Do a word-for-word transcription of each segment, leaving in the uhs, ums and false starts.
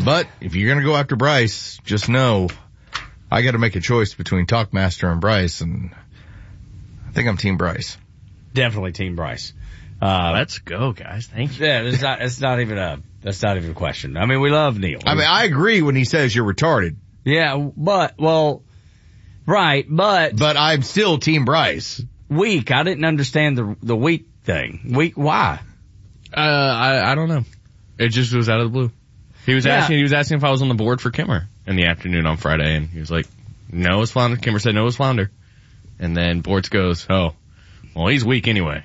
But if you're going to go after Bryce, just know I got to make a choice between Talkmaster and Bryce, and I think I'm Team Bryce. Definitely Team Bryce. Uh, Let's go, guys. Thank you. Yeah, it's not, it's not even a, that's not even a question. I mean, we love Neil. I mean, I agree when he says you're retarded. Yeah, but, well, right, but. But I'm still Team Bryce. Weak. I didn't understand the, the weak thing. Weak, why? Uh, I, I don't know. It just was out of the blue. He was Yeah. asking, he was asking if I was on the board for Kimmer in the afternoon on Friday, and he was like, no, it's Flounder. Kimmer said no, it's Flounder. And then Bortz goes, oh, well, he's weak anyway.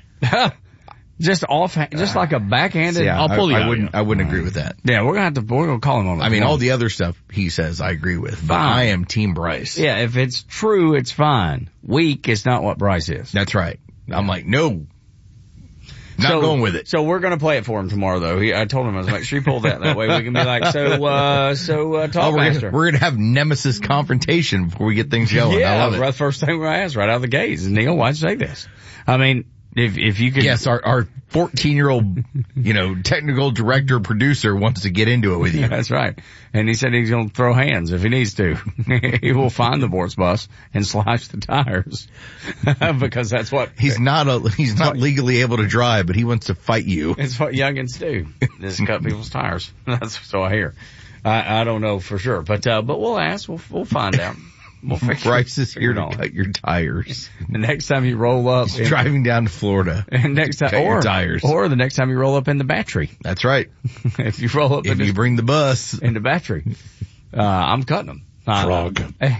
Just off, just like a backhanded. Yeah, I'll pull the I, I audio. wouldn't, I wouldn't agree with that. Yeah, we're gonna have to, we're gonna call him on it. I mean, all the other stuff he says I agree with, but Fine. I am Team Bryce. Yeah, if it's true, it's fine. Weak is not what Bryce is. That's right. I'm like, no. Not so, going with it. So we're gonna play it for him tomorrow though. He, I told him I was like, sure you pull that, that way we can be like, so, uh, so, uh, Oh, we're Talkmaster. gonna, we're gonna have nemesis confrontation before we get things going. Yeah, I love it. right, first thing we asked right out of the gate is, Neil, why'd you say this? I mean, if, if you could. Yes, our, our fourteen year old, you know, technical director producer wants to get into it with you. That's right. And he said he's going to throw hands if he needs to. He will find the Bortz bus and slash the tires because that's what He's not a, he's not legally able to drive, but he wants to fight you. it's what youngins do. Just cut people's tires. That's so I hear. I, I don't know for sure, but uh, but we'll ask. We'll we'll find out. We'll figure, Bryce is here figure it to out. cut your tires. The next time you roll up, He's in, driving down to Florida. and next time, cut your or tires. or the next time you roll up in the battery. That's right. If you roll up If in the you bring the bus. in the battery. Uh, I'm cutting them. Frog.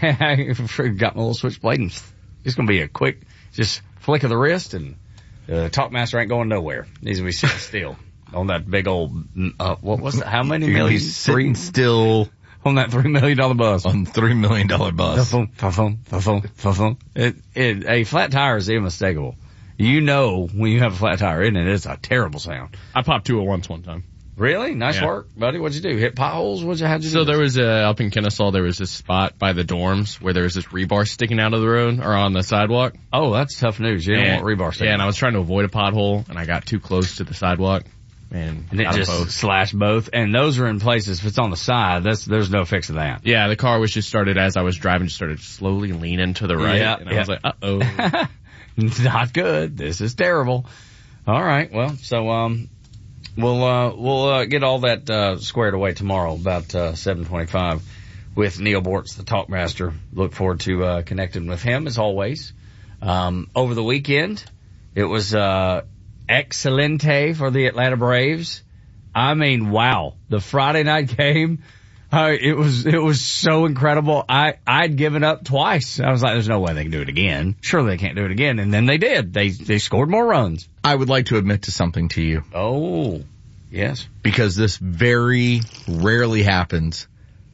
I got my little switchblade and it's going to be a quick, just flick of the wrist and uh, Talkmaster ain't going nowhere. Needs to be sitting still on that big old, uh, what was it? How many You're gonna be million? sitting still On that three million dollar bus. on three million dollar bus. Fa-thum, fa-thum, fa-thum, fa-thum. It, it, a flat tire is unmistakable. You know when you have a flat tire, isn't it? It's a terrible sound. I popped two at once one time. Really? Nice Yeah. work, buddy. What'd you do? Hit potholes? What'd you, how'd you So do there this? was a, up in Kennesaw, there was this spot by the dorms where there was this rebar sticking out of the road or on the sidewalk. Oh, that's tough news. You don't And- want rebar sticking. Yeah, and I was trying to avoid a pothole and I got too close to the sidewalk and, And it got just both. slashed both. And those are in places, if it's on the side, that's, there's no fixing that. Yeah, the car was just started as I was driving, just started slowly leaning to the right. Yeah, and I yeah. was like, uh-oh. Not good. This is terrible. All right. Well, so, um, we'll, uh, we'll, uh, get all that, uh, squared away tomorrow about, uh, seven twenty-five with Neil Bortz, the Talkmaster. Look forward to, uh, connecting with him as always. Um, over the weekend, it was, uh, excelente for the Atlanta Braves. I mean, wow. The Friday night game, uh, it was, it was so incredible. I, I'd given up twice. I was like, there's no way they can do it again. Surely they can't do it again. And then they did. They, they scored more runs. I would like to admit to something to you Oh, yes. because this very rarely happens.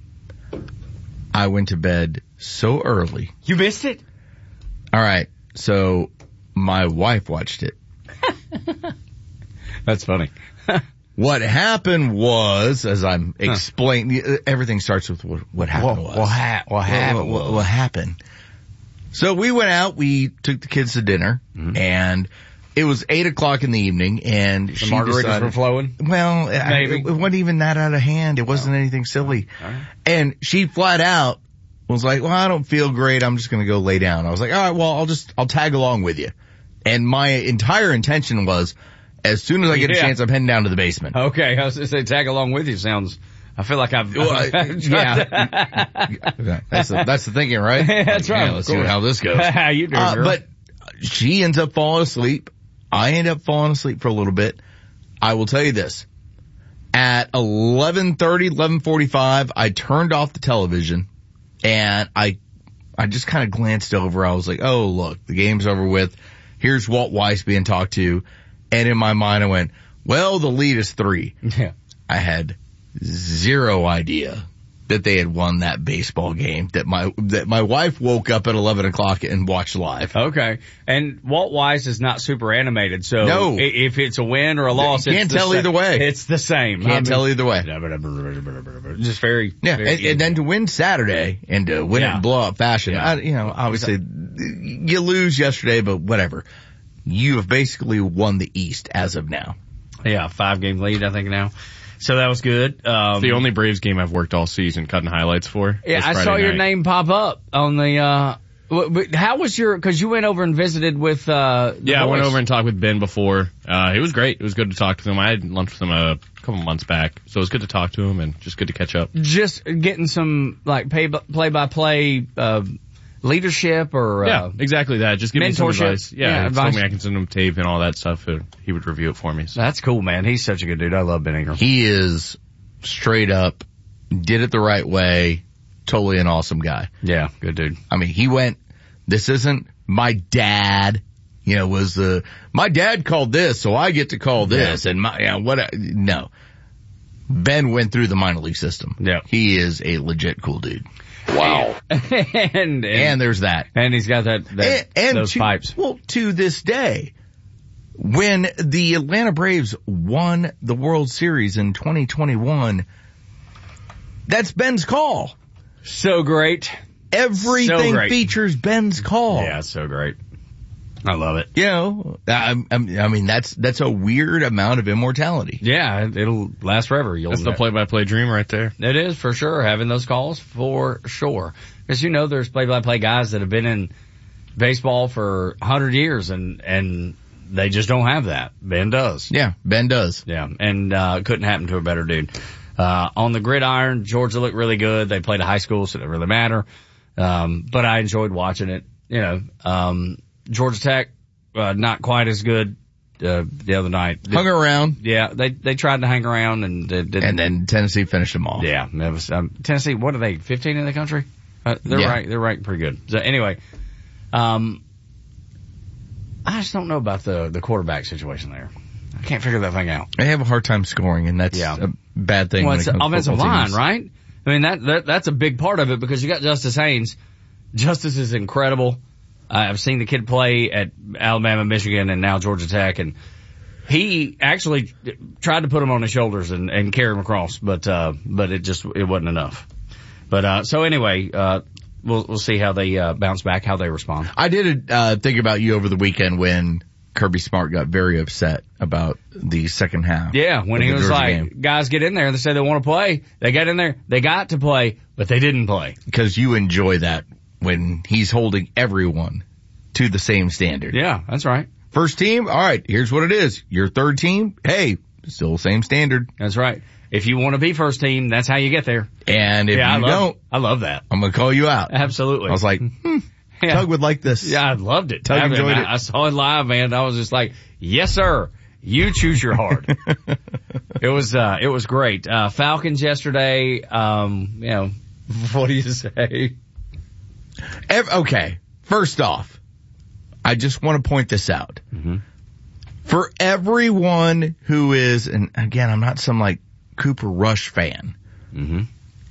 I went to bed so early. You missed it? All right. So my wife watched it. That's funny. What happened was, as I'm explaining, everything starts with what, what happened What, was. what, ha- what happened? What, what, what happened? So we went out, we took the kids to dinner, Mm-hmm. and it was eight o'clock in the evening, and The she margaritas decided, were flowing? well, I- Maybe. it, it wasn't even that out of hand. It wasn't anything silly. And she flat out was like, well, I don't feel great. I'm just going to go lay down. I was like, all right, well, I'll just, I'll tag along with you. And my entire intention was, as soon as I get a Yeah. chance, I'm heading down to the basement. Okay. I was going to say tag along with you sounds, I feel like I've, Well, I- yeah. That's the, that's the thinking, right? That's right, Yeah, of let's see course. how this goes. How you doing, Uh, girl? but she ends up falling asleep. I end up falling asleep for a little bit. I will tell you this. At eleven thirty, eleven forty-five, I turned off the television and I, I just kind of glanced over. I was like, oh, look, the game's over with. Here's Walt Weiss being talked to. And in my mind, I went, well, the lead is three. Yeah. I had zero idea that they had won that baseball game, that my, that my wife woke up at eleven o'clock and watched live. Okay. And Walt Weiss is not super animated, so No. i- if it's a win or a loss, Can't it's the tell sa- either way. It's the same. Can't tell either way. Just very, Yeah, very and, and then to win Saturday and to win it Yeah. in blowout fashion, Yeah. I, you know, obviously you lose yesterday, but whatever. You have basically won the East as of now. yeah, five game lead, I think now. So that was good. Um, It's the only Braves game I've worked all season cutting highlights for. yeah, was I Friday saw your night. name pop up on the, uh, w- w- how was your, cause you went over and visited with, uh, the Yeah, I went boys. over and talked with Ben before. Uh, it was great. It was good to talk to him. I had lunch with him a couple months back, so it was good to talk to him and just good to catch up. Just getting some, like, pay, play by play, uh, leadership or, Yeah, uh, exactly that. Just give me some mentorship. advice. Yeah, Yeah, he advice. told me I can send him tape and all that stuff. And he would review it for me. So. that's cool, man. He's such a good dude. I love Ben Ingram. He is straight up, did it the right way, totally an awesome guy. Yeah, good dude. I mean, he went, this isn't my dad, you know, was the, my dad called this, so I get to call this, and my, you know, what, no. Ben went through the minor league system. Yeah. He is a legit cool dude. Wow. and, and, And there's that. and he's got that, that And, and those to, pipes. well, to this day, when the Atlanta Braves won the World Series in twenty twenty-one, that's Ben's call. So great. Everything So great. features Ben's call. Yeah, so great. I love it. You know, I, I, I mean, that's, that's a weird amount of immortality. Yeah, it- it'll last forever. You'll That's the play-by-play dream right there. It is for sure, having those calls for sure. Because you know there's play-by-play guys that have been in baseball for a hundred years and, and they just don't have that. Ben does. Yeah, Ben does. Yeah, and, uh, couldn't happen to a better dude. Uh, on the gridiron, Georgia looked really good. They played a high school, so it didn't really matter. Um, but I enjoyed watching it. You know, um, Georgia Tech, uh, not quite as good, uh, the other night. Hung around, Yeah, they, they tried to hang around and they didn't. and then Tennessee finished them off. Yeah, it was, um, Tennessee, what are they, fifteen in the country? Uh, they're Yeah. right, they're ranked pretty good. So anyway, um, I just don't know about the, the quarterback situation there. I can't figure that thing out. They have a hard time scoring, and that's Yeah. a bad thing Well, when it's it comes to offensive football line, teams. right? I mean, that, that, that's a big part of it because you got Justice Haynes. Justice is incredible. Uh, I've seen the kid play at Alabama, Michigan, and now Georgia Tech, and he actually tried to put him on his shoulders and, and carry him across, but, uh, but it just, it wasn't enough. But, uh, so anyway, uh, we'll, we'll see how they, uh, bounce back, how they respond. I did uh, think about you over the weekend when Kirby Smart got very upset about the second half. Yeah, when of he the was Georgia like, game. guys get in there and they say they want to play. They got in there, they got to play, but they didn't play. Because you enjoy that when he's holding everyone to the same standard. Yeah, that's right. First team, all right, here's what it is. Your third team, hey, still same standard. That's right. If you want to be first team, that's how you get there. And if yeah, you I love, don't, I love that. I'm going to call you out. Absolutely. I was like, hmm, yeah. Tug would like this. Yeah, I loved it. Tug I, enjoyed I, it. I saw it live, man. I was just like, yes, sir. You choose your hard. It was, uh, it was great. Uh, Falcons yesterday, um, you know, what do you say? Ev- okay, first off, I just want to point this out. Mm-hmm. For everyone who is, and again, I'm not some like Cooper Rush fan, Mm-hmm.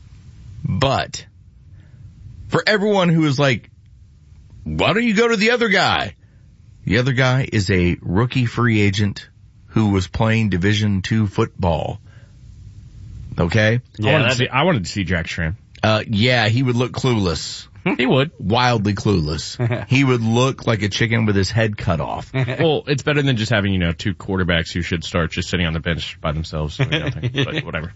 but for everyone who is like, why don't you go to the other guy? The other guy is a rookie free agent who was playing Division two football. Okay? I, wanted to that- see, I wanted to see Jack Schramm. Uh, yeah, he would look clueless. He would. Wildly clueless. He would look like a chicken with his head cut off. Well, it's better than just having, you know, two quarterbacks who should start just sitting on the bench by themselves doing nothing. But whatever.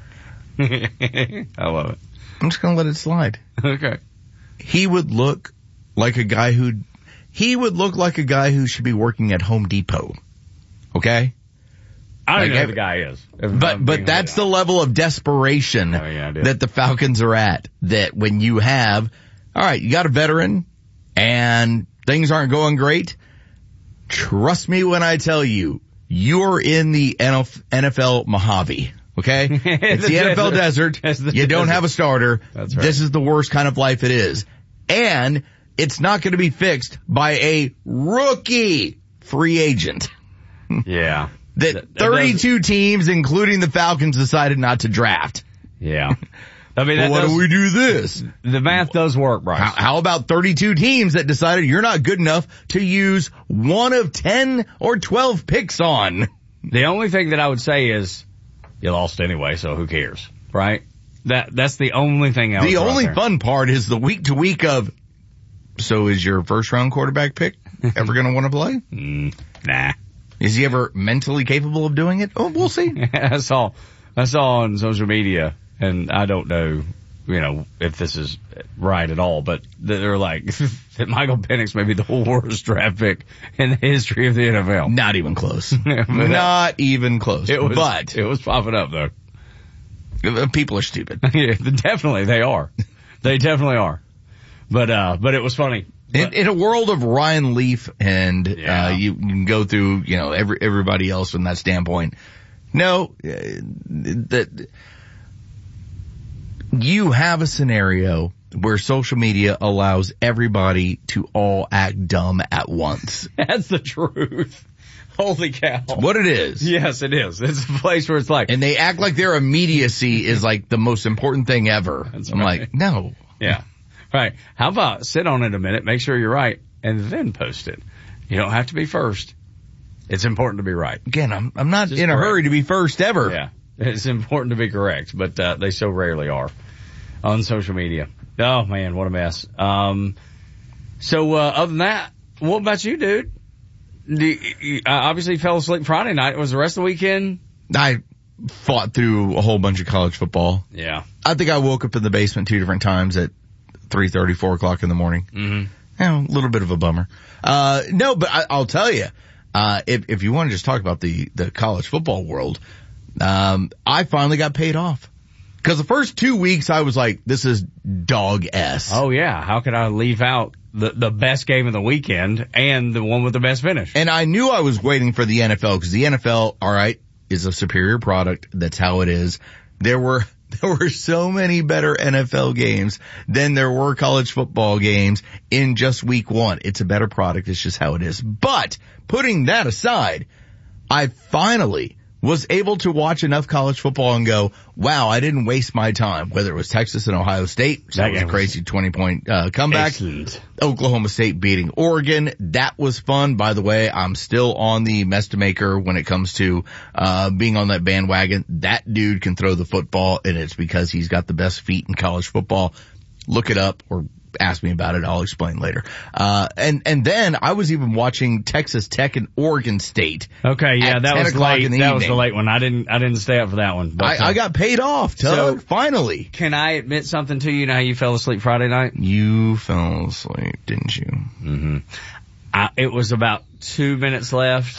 I love it. I'm just gonna let it slide. Okay. He would look like a guy who, he would look like a guy who should be working at Home Depot. Okay? I don't Like even know who every- the guy is. But, but that's the level of desperation Oh, yeah, I do. that the Falcons are at. That when you have, alright, you got a veteran and things aren't going great. Trust me when I tell you, you're in the N F L Mojave. Okay? It's the N F L desert. It's the You don't desert. have a starter. That's right. This is the worst kind of life it is. And it's not going to be fixed by a rookie free agent Yeah. that That- that thirty-two teams, including the Falcons, decided not to draft. Yeah. I mean, that Well, why does, do we do this? the math does work, Bryce. How, how about thirty-two teams that decided you're not good enough to use one of ten or twelve picks on? The only thing that I would say is you lost anyway, so who cares, right? That that's the only thing I would The throw out only there. fun part is the week to week of, so is your first round quarterback pick ever going to want to play? Mm, nah. Is he ever mentally capable of doing it? Oh, we'll see. I saw I saw on social media, and I don't know, you know, if this is right at all, but they're like, that Michael Penix may be the worst draft pick in the history of the N F L. Not even close. Not even close. It was, but it was popping up though. People are stupid. Yeah, definitely they are. They definitely are. But, uh, but it was funny. In, in a world of Ryan Leaf and, Yeah. uh, you, you can go through, you know, every, everybody else from that standpoint. No, uh, that you have a scenario where social media allows everybody to all act dumb at once. That's the truth. Holy cow. What it is. Yes, it is. It's a place where it's like, And they act like their immediacy is like the most important thing ever. That's I'm right. like, no. yeah. Right. How about sit on it a minute, make sure you're right, and then post it. You don't have to be first. It's important to be right. Again, I'm, I'm not Just in a correct. hurry to be first ever. Yeah. It's important to be correct, but, uh, they so rarely are on social media. Oh man, what a mess. Um, so, uh, other than that, what about you, dude? Do you, you uh, obviously fell asleep Friday night. Was the rest of the weekend? I fought through a whole bunch of college football. Yeah. I think I woke up in the basement two different times at three thirty, four o'clock in the morning. Mm-hmm. You know, a little bit of a bummer. Uh, no, but I, I'll tell you, uh, if, if you want to just talk about the, the college football world, um, I finally got paid off. Cause the first two weeks I was like, this is dog S. Oh yeah. How could I leave out the, the best game of the weekend and the one with the best finish? And I knew I was waiting for the N F L because the N F L, all right, is a superior product. That's how it is. There were, there were so many better N F L games than there were college football games in just week one. It's a better product. It's just how it is. But putting that aside, I finally was able to watch enough college football and go, wow, I didn't waste my time, whether it was Texas and Ohio State. So that was a crazy twenty point, uh, comeback. Excellent. Oklahoma State beating Oregon. That was fun. By the way, I'm still on the Mestamaker when it comes to, uh, being on that bandwagon. That dude can throw the football and it's because he's got the best feet in college football. Look it up or ask me about it. I'll explain later. Uh, and, and then I was even watching Texas Tech and Oregon State. Okay. Yeah. At That ten was o'clock late. in the That was the evening. late one. I didn't, I didn't stay up for that one. But, I, uh, I got paid off, Tug, So- finally. Can I admit something to you? You know how you fell asleep Friday night? You fell asleep, didn't you? Mm-hmm. I, it was about two minutes left.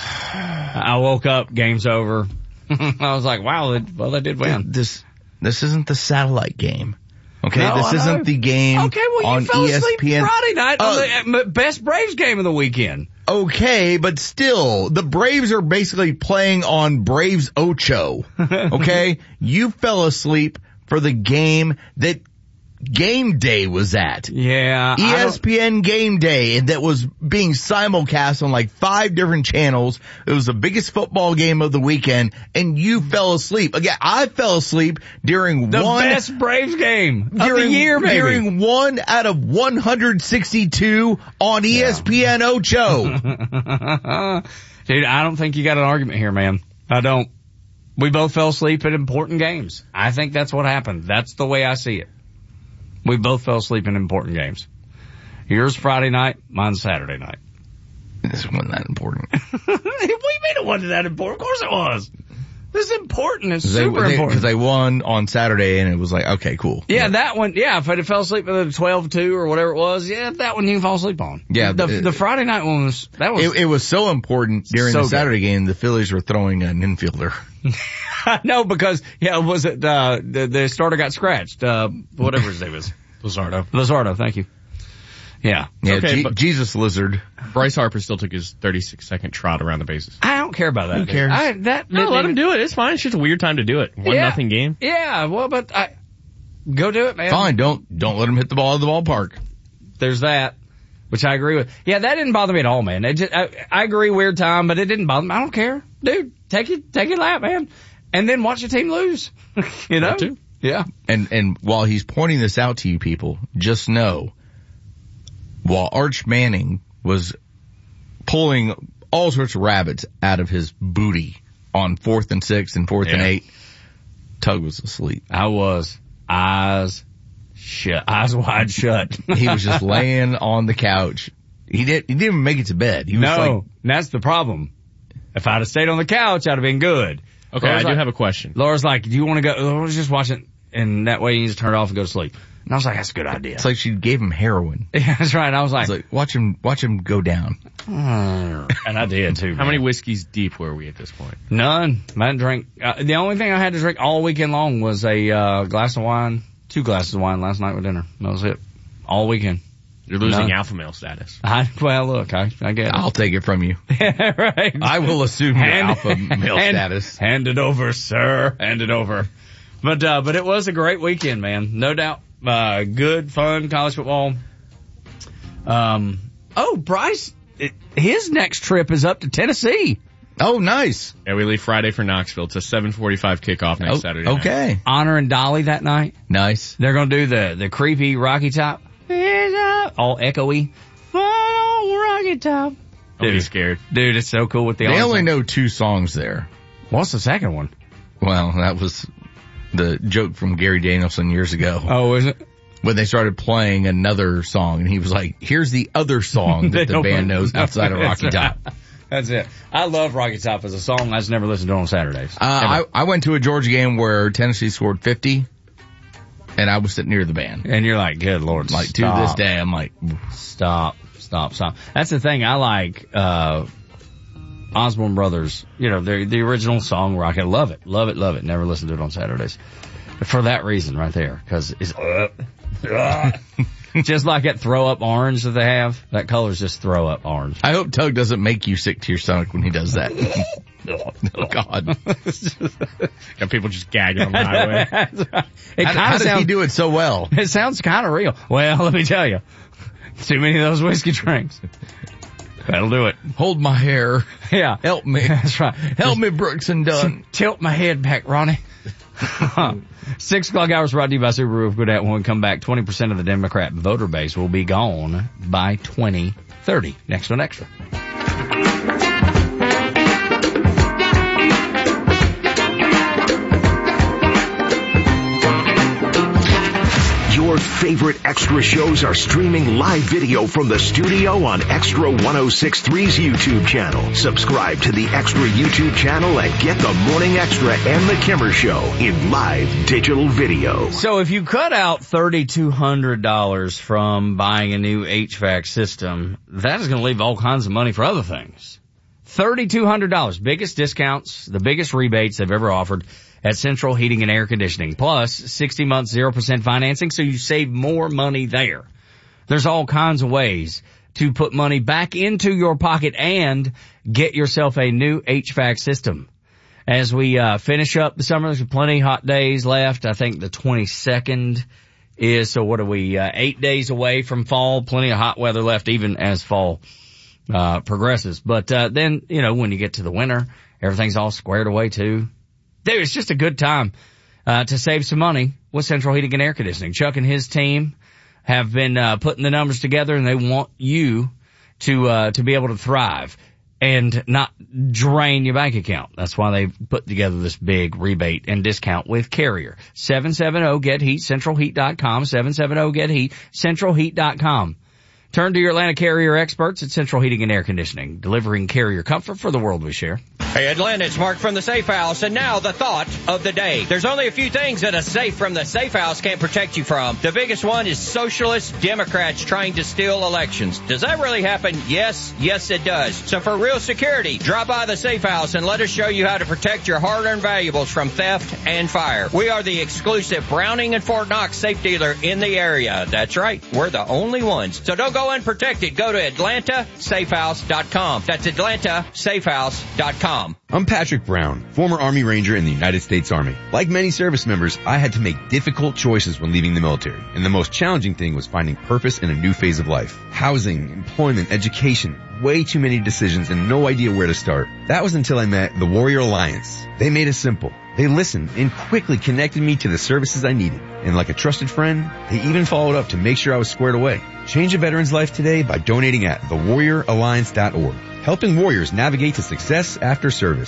I woke up, game's over. I was like, wow, they, well, they did win. This, this isn't the satellite game. Okay, No, this I know. isn't the game Okay, well, you on fell E S asleep P N. Friday night Uh, on the uh, best Braves game of the weekend. Okay, but still, the Braves are basically playing on Braves Ocho. Okay? You fell asleep for the game that Game Day was at. Yeah. E I S P N Game Day, and that was being simulcast on like five different channels. It was the biggest football game of the weekend, and you fell asleep. Again, I fell asleep during The one best Braves game of during, the year, baby. during one out of one hundred sixty-two on E S P N Ocho. Dude, I don't think you got an argument here, man. I don't. We both fell asleep at important games. I think that's what happened. That's the way I see it. We both fell asleep in important games. Yours Friday night, mine's Saturday night. This wasn't that important. What do you mean it wasn't that important? Of course it was. This is important. It's Cause super they, important. Because they won on Saturday and it was like, okay, cool. Yeah, that one, yeah, if I had fell asleep at the twelve two or whatever it was, yeah, that one you can fall asleep on. Yeah, The, it- the Friday night one was, that was, It, it was so important during So the good. Saturday game, the Phillies were throwing an infielder. no, because, yeah, was it, uh, the, the starter got scratched, uh, whatever his name is. Luzardo. Luzardo, thank you. Yeah. Yeah, Okay, Je- but- Jesus Lizard. Bryce Harper still took his thirty-six second trot around the bases. I don't care about that. Who cares? I, that, No, let him do it. It's fine. It's just a weird time to do it. One Yeah. nothing game. Yeah, well, but I, go do it, man. Fine, don't, don't let him hit the ball at the ballpark. There's that, which I agree with. Yeah, that didn't bother me at all, man. It just, I, I agree, weird time, but it didn't bother me. I don't care. Dude, take it, take your lap, man. And then watch your team lose. you know? That too. Yeah. And, and while he's pointing this out to you people, just know, while Arch Manning was pulling all sorts of rabbits out of his booty on fourth and six and fourth and Yeah. eight, Tug was asleep. I was. Eyes shut. Eyes wide shut. He was just laying on the couch. He didn't, he didn't even make it to bed. He was No, like, that's the problem. If I'd have stayed on the couch, I'd have been good. Okay, Laura's I do like, have a question. Laura's like, do you want to go? Oh, let's just watch it. And that way you just turn it off and go to sleep. And I was like, that's a good idea. It's like she gave him heroin. Yeah, that's right. I was like, It's like, watch him, watch him go down. and I did too. How man. many whiskeys deep were we at this point? None. I didn't drink. Uh, the only thing I had to drink all weekend long was a uh, glass of wine, two glasses of wine last night with dinner. That was it. All weekend. You're losing None. alpha male status. I, well, look, I, I get it. I'll take it from you. right. I will assume your Hand- alpha male hand- status. Hand it over, sir. Hand it over. But, uh, but it was a great weekend, man. No doubt. Uh, good, fun college football. Um, oh, Bryce, it, his next trip is up to Tennessee. Oh, nice. Yeah, we leave Friday for Knoxville. It's a seven forty-five kickoff next Oh, Saturday night. okay. Honor and Dolly that night. Nice. They're gonna do the, the creepy Rocky Top. All echoey. Oh, Rocky Top. Don't be Dude, scared. dude, it's so cool with the They all- only know two songs there. What's the second one? Well, that was the joke from Gary Danielson years ago. Oh, is it? When they started playing another song, and he was like, here's the other song They that the don't band know. knows outside of Rocky Top. That's it. I love Rocky Top as a song. I just never listened to it on Saturdays. Uh, I, I went to a Georgia game where Tennessee scored fifty, and I was sitting near the band. And you're like, good Lord, Like, stop. to this day, I'm like, Stop, stop, stop. That's the thing. I like, uh, Osborne Brothers, you know, the the original song rock. I love it, love it, love it. Never listened to it on Saturdays. For that reason right there, cause it's, uh, uh, just like that throw up orange that they have. That color's just throw up orange. I hope Tug doesn't make you sick to your stomach when he does that. Oh, God. Got people just gagging on the highway. It How, kind how of does sounds, he do it so well? it sounds kind of real. Well, let me tell you, too many of those whiskey drinks. That'll do it. Hold my hair. Yeah. Help me. That's right. Help me, Brooks and Dunn. Tilt my head back, Ronnie. Six o'clock hours brought to you by Subaru of Gwinnett. When we come back, twenty percent of the Democrat voter base will be gone by twenty thirty. Next one extra. Your favorite Extra shows are streaming live video from the studio on Extra ten sixty-three's YouTube channel. Subscribe to the Extra YouTube channel and get the Morning Extra and the Kimmer Show in live digital video. So if you cut out three thousand two hundred dollars from buying a new H V A C system, that is going to leave all kinds of money for other things. three thousand two hundred dollars. Biggest discounts, the biggest rebates they've ever offered at Central Heating and Air Conditioning. Plus, sixty months, zero percent financing, so you save more money there. There's all kinds of ways to put money back into your pocket and get yourself a new H V A C system. As we uh finish up the summer, there's plenty of hot days left. I think the twenty-second is, so what are we, uh, eight days away from fall. Plenty of hot weather left even as fall uh progresses. But uh then, you know, when you get to the winter, everything's all squared away too. Dude, it's just a good time uh to save some money with Central Heating and Air Conditioning. Chuck and his team have been uh putting the numbers together, and they want you to uh to be able to thrive and not drain your bank account. That's why they put together this big rebate and discount with Carrier. seven seven zero get heat central heat dot com, seven seven zero get heat central heat dot com. Turn to your Atlanta Carrier experts at Central Heating and Air Conditioning, delivering Carrier comfort for the world we share. Hey Atlanta, it's Mark from the Safe House, and now the thought of the day. There's only a few things that a safe from the Safe House can't protect you from. The biggest one is socialist Democrats trying to steal elections. Does that really happen? Yes, yes it does. So for real security, drop by the Safe House and let us show you how to protect your hard-earned valuables from theft and fire. We are the exclusive Browning and Fort Knox safe dealer in the area. That's right, we're the only ones. So don't go unprotected. Go to Atlanta Safe House dot com. That's Atlanta Safe House dot com. I'm Patrick Brown, former Army Ranger in the United States Army. Like many service members, I had to make difficult choices when leaving the military, and the most challenging thing was finding purpose in a new phase of life. Housing, employment, education, way too many decisions and no idea where to start. That was until I met the Warrior Alliance. They made it simple. They listened and quickly connected me to the services I needed. And like a trusted friend, they even followed up to make sure I was squared away. Change a veteran's life today by donating at the warrior alliance dot org. Helping warriors navigate to success after service.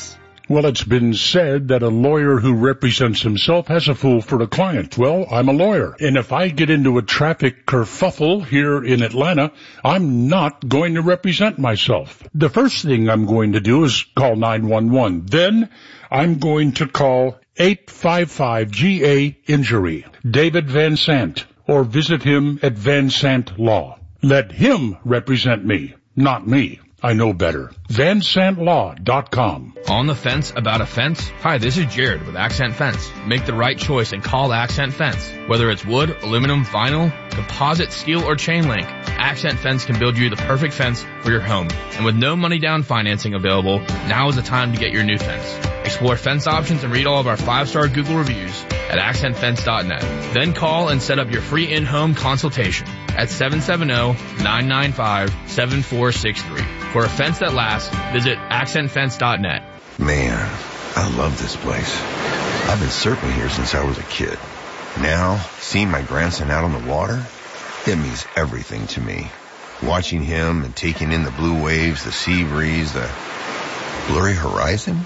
Well, it's been said that a lawyer who represents himself has a fool for a client. Well, I'm a lawyer, and if I get into a traffic kerfuffle here in Atlanta, I'm not going to represent myself. The first thing I'm going to do is call nine one one. Then I'm going to call eight five five G A injury, David Van Sant, or visit him at Van Sant Law. Let him represent me, not me. I know better. Van Sant Law dot com. On the fence about a fence? Hi, this is Jared with Accent Fence. Make the right choice and call Accent Fence. Whether it's wood, aluminum, vinyl, composite, steel, or chain link, Accent Fence can build you the perfect fence for your home. And with no money down financing available, now is the time to get your new fence. Explore fence options and read all of our five-star Google reviews at accent fence dot net. Then call and set up your free in-home consultation at seven seven zero, nine nine five, seven four six three. For a fence that lasts, visit accent fence dot net. Man, I love this place. I've been surfing here since I was a kid. Now, seeing my grandson out on the water, it means everything to me. Watching him and taking in the blue waves, the sea breeze, the blurry horizon.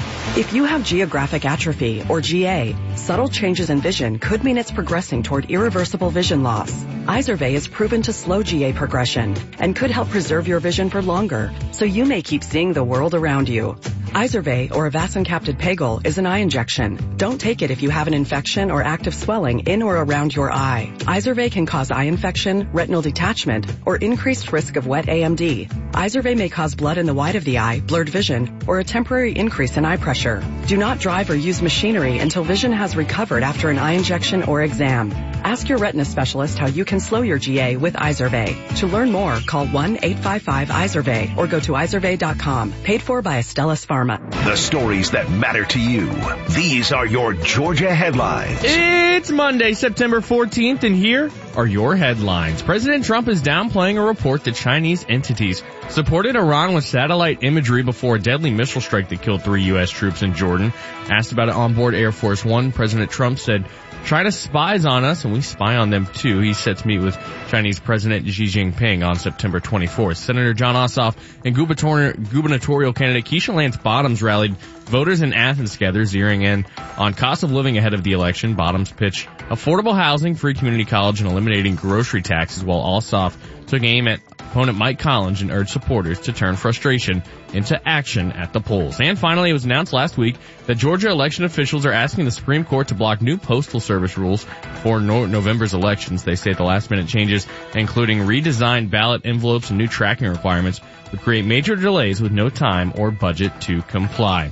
If you have geographic atrophy, or G A, subtle changes in vision could mean it's progressing toward irreversible vision loss. Izervay is proven to slow G A progression and could help preserve your vision for longer, so you may keep seeing the world around you. Izervay, or avacincaptad pegol, is an eye injection. Don't take it if you have an infection or active swelling in or around your eye. Izervay can cause eye infection, retinal detachment, or increased risk of wet A M D. Izervay may cause blood in the white of the eye, blurred vision, or a temporary increase in eye pressure. Do not drive or use machinery until vision has recovered after an eye injection or exam. Ask your retina specialist how you can slow your G A with Izervay. To learn more, call one eight five five Izervay or go to izervay dot com. Paid for by Astellas Pharma. The stories that matter to you. These are your Georgia headlines. It's Monday, September fourteenth, and here are your headlines. President Trump is downplaying a report that Chinese entities supported Iran with satellite imagery before a deadly missile strike that killed three U S troops in Jordan. Asked about it on board Air Force One, President Trump said, China spies on us, and we spy on them too. He's set to meet with Chinese President Xi Jinping on September twenty-fourth. Senator John Ossoff and gubernatorial candidate Keisha Lance Bottoms rallied voters in Athens together, zeroing in on cost of living ahead of the election. Bottoms pitched affordable housing, free community college, and eliminating grocery taxes, while Ossoff took aim at opponent Mike Collins and urged supporters to turn frustration into action at the polls. And finally, it was announced last week that Georgia election officials are asking the Supreme Court to block new postal service rules for no- November's elections. They say the last-minute changes, including redesigned ballot envelopes and new tracking requirements, would create major delays with no time or budget to comply.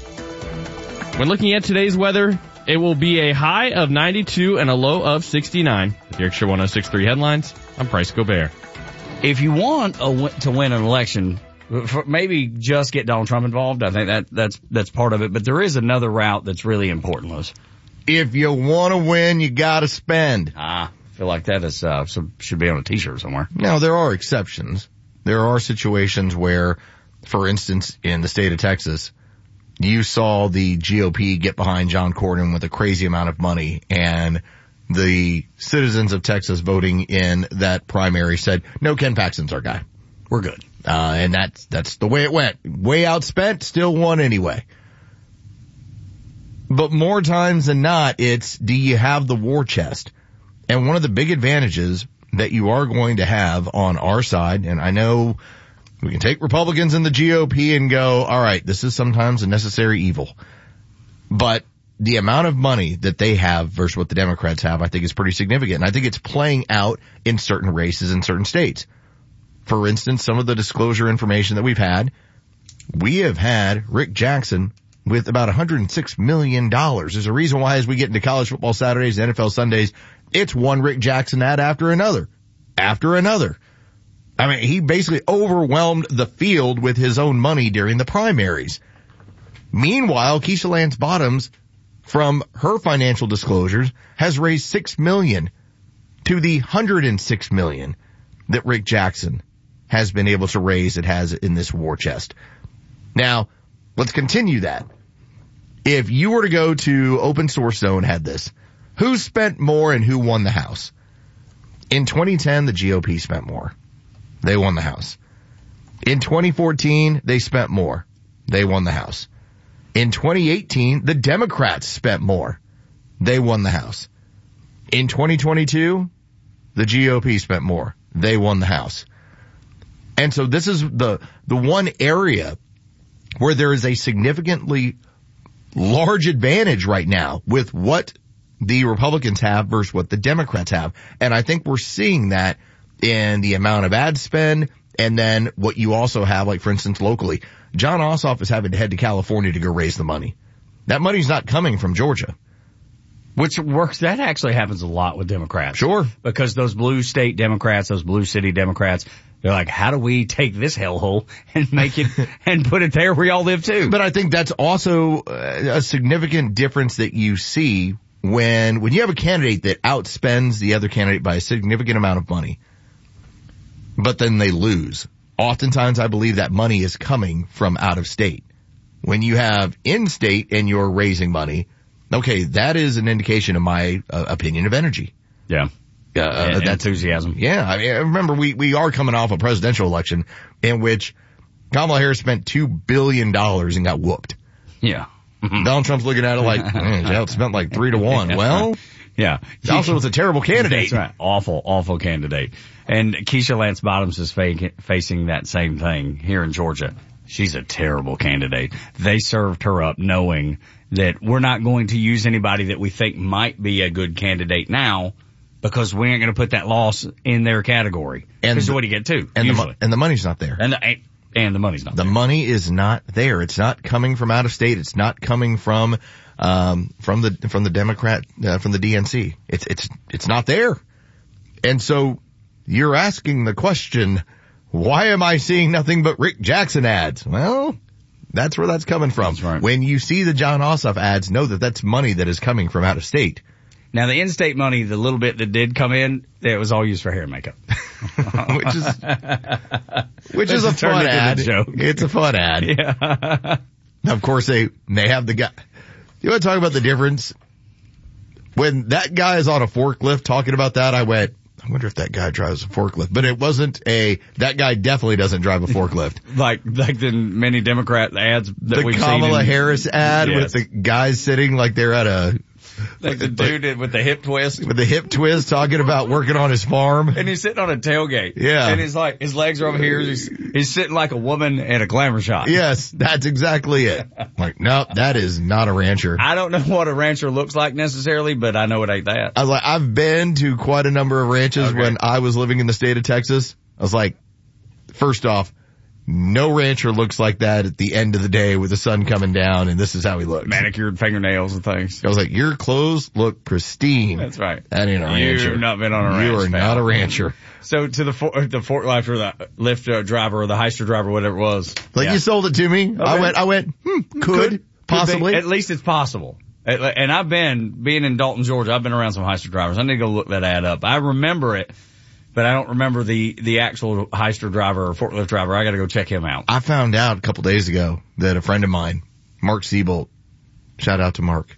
When looking at today's weather, it will be a high of ninety-two and a low of sixty-nine. With the Extra one oh six point three headlines, I'm Bryce Gobert. If you want a w- to win an election, for maybe just get Donald Trump involved. I think that that's that's part of it. But there is another route that's really important, Liz. If you want to win, you got to spend. Ah, I feel like that is uh, some, should be on a T-shirt somewhere. Now, there are exceptions. There are situations where, for instance, in the state of Texas, you saw the G O P get behind John Cornyn with a crazy amount of money, and the citizens of Texas voting in that primary said, no, Ken Paxton's our guy. We're good. Uh, and that's, that's the way it went. Way outspent, still won anyway. But more times than not, it's, do you have the war chest? And one of the big advantages that you are going to have on our side, and I know we can take Republicans in the G O P and go, all right, this is sometimes a necessary evil. But the amount of money that they have versus what the Democrats have, I think is pretty significant. And I think it's playing out in certain races in certain states. For instance, some of the disclosure information that we've had, we have had Rick Jackson with about one hundred six million dollars. There's a reason why as we get into college football Saturdays, N F L Sundays, it's one Rick Jackson ad after another, after another. I mean, he basically overwhelmed the field with his own money during the primaries. Meanwhile, Keisha Lance Bottoms, from her financial disclosures, has raised six million dollars to the one hundred six million dollars that Rick Jackson has been able to raise, it has in this war chest. Now, let's continue that. If you were to go to Open Source Zone, had this, who spent more and who won the House? In twenty ten, the G O P spent more. They won the House. In twenty fourteen, they spent more. They won the House. In twenty eighteen, the Democrats spent more. They won the House. In twenty twenty-two, the G O P spent more. They won the House. And so this is the, the one area where there is a significantly large advantage right now with what the Republicans have versus what the Democrats have. And I think we're seeing that in the amount of ad spend, and then what you also have, like, for instance, locally. John Ossoff is having to head to California to go raise the money. That money's not coming from Georgia. Which works, that actually happens a lot with Democrats. Sure. Because those blue state Democrats, those blue city Democrats, they're like, how do we take this hellhole and make it and put it there where y'all live too? But I think that's also a significant difference that you see when, when you have a candidate that outspends the other candidate by a significant amount of money, but then they lose. Oftentimes I believe that money is coming from out of state. When you have in-state and you're raising money, okay, that is an indication of my uh, opinion of energy. Yeah. Uh, and, that's enthusiasm. Yeah. I mean, remember we, we are coming off a presidential election in which Kamala Harris spent two billion dollars and got whooped. Yeah. Donald Trump's looking at it like, man, she outspent like three to one. Well, yeah. He also was a terrible candidate. That's right. Awful, awful candidate. And Keisha Lance Bottoms is fa- facing that same thing here in Georgia. She's a terrible candidate. They served her up knowing that we're not going to use anybody that we think might be a good candidate now because we ain't going to put that loss in their category. And so what do you get too? And usually. the, and the money's not there. And the, and the money's not the there. The money is not there. It's not coming from out of state. It's not coming from, um, from the, from the Democrat, uh, from the D N C. It's, it's, it's not there. And so you're asking the question, why am I seeing nothing but Rick Jackson ads? Well, that's where that's coming from. That's right. When you see the John Ossoff ads, know that that's money that is coming from out of state. Now, the in-state money, the little bit that did come in, it was all used for hair and makeup. which is, which is a fun ad. Joke. It's a fun ad. Yeah. Of course, they, they have the guy. You want to talk about the difference? When that guy is on a forklift talking about that, I went, I wonder if that guy drives a forklift. But it wasn't a, that guy definitely doesn't drive a forklift. like, like the many Democrat ads that the we've Kamala seen. The Kamala Harris ad yes. with the guys sitting like they're at a, like the dude with the hip twist. With the hip twist talking about working on his farm. And he's sitting on a tailgate. Yeah. And he's like, his legs are over here. He's, he's sitting like a woman at a glamour shot. Yes, that's exactly it. Like, nope, that is not a rancher. I don't know what a rancher looks like necessarily, but I know it ain't that. I was like, I've been to quite a number of ranches okay. when I was living in the state of Texas. I was like, first off, no rancher looks like that at the end of the day with the sun coming down, and this is how he looks. Manicured fingernails and things. I was like, your clothes look pristine. That's right. That ain't a rancher. You've not been on a ranch. You are pal. not a rancher. So to the for, the forklift or the lift uh, driver or the heister driver, whatever it was. Like yeah. you sold it to me. Okay. I went, I went, hmm, could, could possibly. Could At least it's possible. And I've been, being in Dalton, Georgia, I've been around some heister drivers. I need to go look that ad up. I remember it. But I don't remember the, the actual heister driver or forklift driver. I gotta go check him out. I found out a couple days ago that a friend of mine, Mark Siebold, shout out to Mark,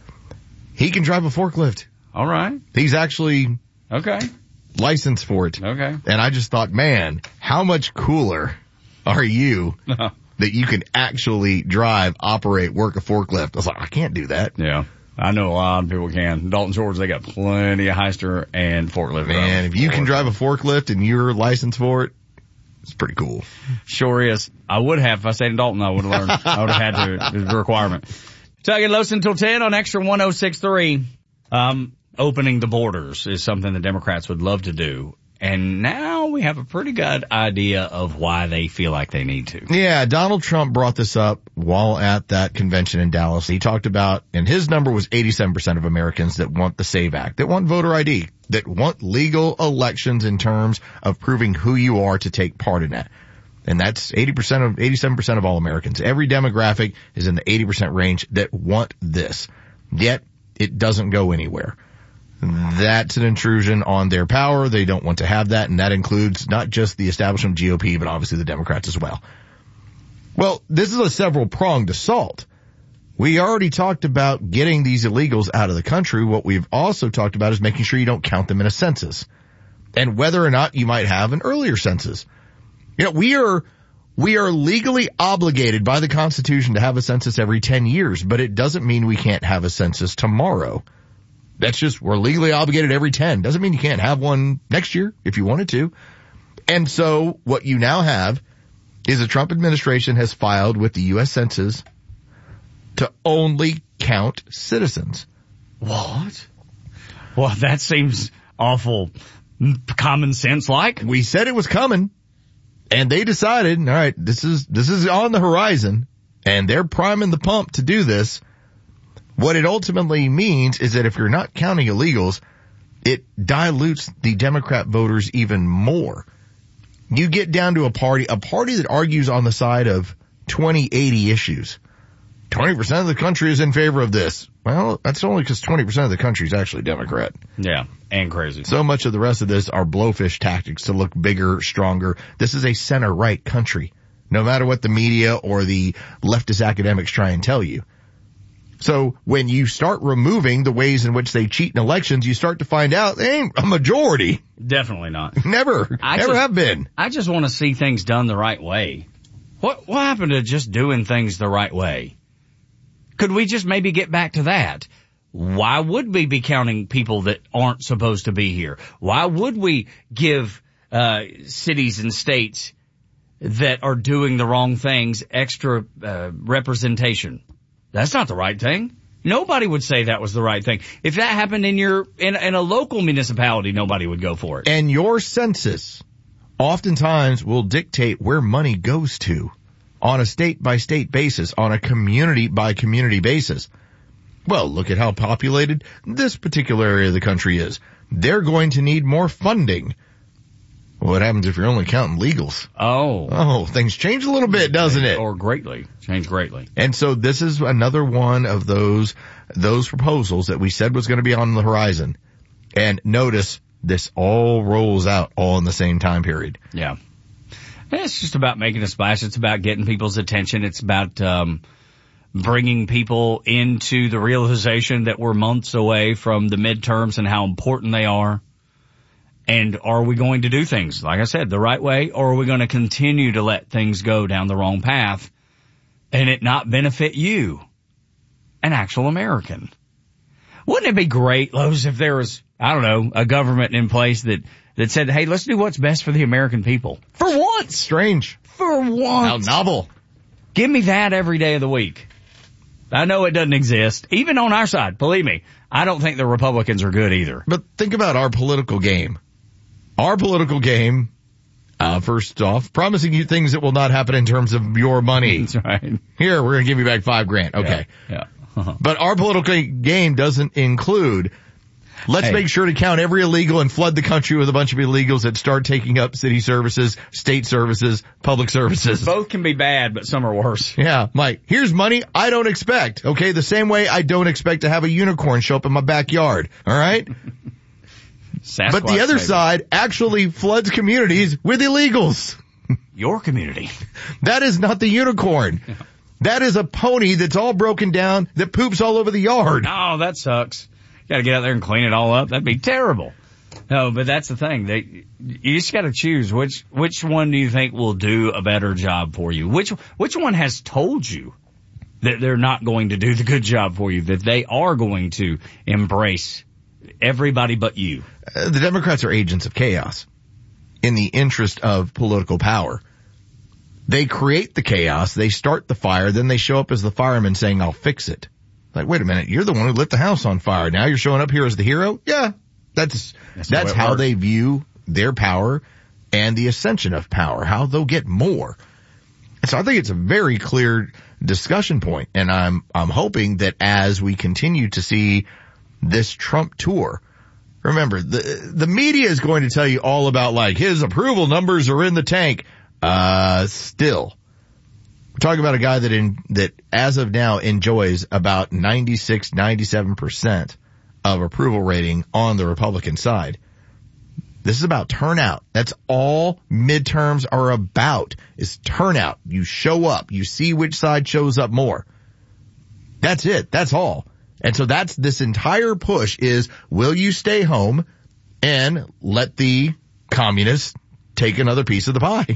he can drive a forklift. All right. He's actually okay licensed for it. Okay. And I just thought, man, how much cooler are you that you can actually drive, operate, work a forklift? I was like, I can't do that. Yeah. I know a lot of people can. Dalton, Georgia, they got plenty of heister and forklift. Man, if you can drive a forklift and you're licensed for it, it's pretty cool. Sure is. I would have. If I stayed in Dalton, I would have learned. I would have had to. It's a requirement. Tuck and Los until ten on Extra one oh six point three. Um, opening the borders is something the Democrats would love to do. And now we have a pretty good idea of why they feel like they need to. Yeah, Donald Trump brought this up while at that convention in Dallas. He talked about, and his number was eighty-seven percent of Americans that want the SAVE Act, that want voter I D, that want legal elections in terms of proving who you are to take part in that. And that's eighty percent of, eighty-seven percent of all Americans. Every demographic is in the eighty percent range that want this. Yet, it doesn't go anywhere. That's an intrusion on their power. They don't want to have that, and that includes not just the establishment G O P, but obviously the Democrats as well. Well, this is a several-pronged assault. We already talked about getting these illegals out of the country. What we've also talked about is making sure you don't count them in a census, and whether or not you might have an earlier census. You know, we are We are legally obligated by the Constitution to have a census every ten years, but it doesn't mean we can't have a census tomorrow. That's just, we're legally obligated every ten. Doesn't mean you can't have one next year if you wanted to. And so what you now have is the Trump administration has filed with the U S Census to only count citizens. What? Well, that seems awful common sense like. We said it was coming. And they decided, all right, this is, this is on the horizon, and they're priming the pump to do this. What it ultimately means is that if you're not counting illegals, it dilutes the Democrat voters even more. You get down to a party, a party that argues on the side of twenty eighty issues. twenty percent of the country is in favor of this. Well, that's only because twenty percent of the country is actually Democrat. Yeah, and crazy. So much of the rest of this are blowfish tactics to look bigger, stronger. This is a center-right country, no matter what the media or the leftist academics try and tell you. So when you start removing the ways in which they cheat in elections, you start to find out they ain't a majority. Definitely not. Never. I never just, have been. I just want to see things done the right way. What, what happened to just doing things the right way? Could we just maybe get back to that? Why would we be counting people that aren't supposed to be here? Why would we give uh cities and states that are doing the wrong things extra uh, representation? That's not the right thing. Nobody would say that was the right thing. If that happened in your in, in a local municipality, nobody would go for it. And your census oftentimes will dictate where money goes to on a state-by-state basis, on a community-by-community basis. Well, look at how populated this particular area of the country is. They're going to need more funding. What happens if you're only counting legals? Oh. Oh, things change a little bit, doesn't it? Or greatly. Change greatly. And so this is another one of those, those proposals that we said was going to be on the horizon. And notice this all rolls out all in the same time period. Yeah. It's just about making a splash. It's about getting people's attention. It's about, um, bringing people into the realization that we're months away from the midterms and how important they are. And are we going to do things, like I said, the right way, or are we going to continue to let things go down the wrong path and it not benefit you, an actual American? Wouldn't it be great, Lowe's, if there was, I don't know, a government in place that, that said, hey, let's do what's best for the American people. For once. Strange. For once. How novel. Give me that every day of the week. I know it doesn't exist, even on our side. Believe me, I don't think the Republicans are good either. But think about our political game. Our political game, uh, first off, promising you things that will not happen in terms of your money. That's right. Here, we're going to give you back five grand. Okay. Yeah. yeah. Uh-huh. But our political game doesn't include, let's hey. make sure to count every illegal and flood the country with a bunch of illegals that start taking up city services, state services, public services. Both can be bad, but some are worse. Yeah, Mike, here's money I don't expect. Okay, the same way I don't expect to have a unicorn show up in my backyard. All right? Sasquatch but the other baby. side actually floods communities with illegals. Your community. That is not the unicorn. Yeah. That is a pony that's all broken down that poops all over the yard. Oh, that sucks. You gotta get out there and clean it all up. That'd be terrible. No, but that's the thing. They, you just gotta choose which, which one do you think will do a better job for you? Which, which one has told you that they're not going to do the good job for you, that they are going to embrace everybody but you? Uh, the Democrats are agents of chaos in the interest of political power. They create the chaos, they start the fire, then they show up as the fireman saying, I'll fix it. Like, wait a minute, you're the one who lit the house on fire. Now you're showing up here as the hero? Yeah. That's, that's, that's how works. They view their power and the ascension of power, how they'll get more. And so I think it's a very clear discussion point, and I'm, I'm hoping that as we continue to see this Trump tour, remember, the, the media is going to tell you all about, like, his approval numbers are in the tank. Uh, still, we're talking about a guy that in, that as of now enjoys about ninety-six, ninety-seven percent of approval rating on the Republican side. This is about turnout. That's all midterms are about, is turnout. You show up. You see which side shows up more. That's it. That's all. And so that's this entire push is, will you stay home and let the communists take another piece of the pie?